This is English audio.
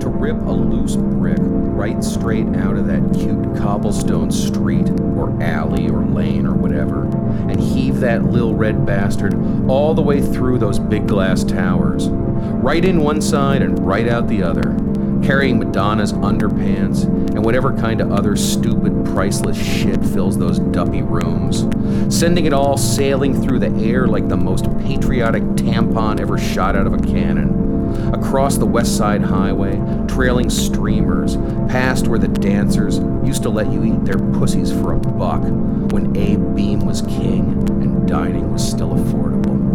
to rip a loose brick right straight out of that cute cobblestone street or alley or lane or whatever, and heave that lil red bastard all the way through those big glass towers, right in one side and right out the other, carrying Madonna's underpants and whatever kind of other stupid, priceless shit fills those dumpy rooms, sending it all sailing through the air like the most patriotic tampon ever shot out of a cannon, across the West Side Highway, trailing streamers, past where the dancers used to let you eat their pussies for $1 when Abe Beam was king and dining was still affordable.